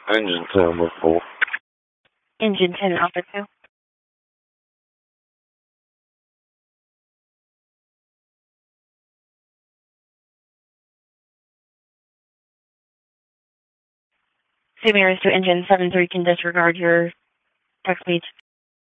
Engine 10 with 4. Engine 10, Alpha 2. Sierra to engine 7-3 can disregard your text speech.